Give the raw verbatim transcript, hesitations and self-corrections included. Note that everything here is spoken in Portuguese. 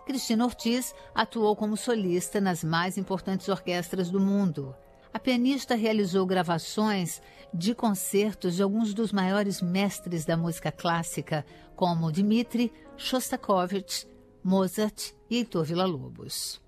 Cristina Ortiz atuou como solista nas mais importantes orquestras do mundo. A pianista realizou gravações de concertos de alguns dos maiores mestres da música clássica, como Dmitri Shostakovich, Mozart e Heitor Villa-Lobos.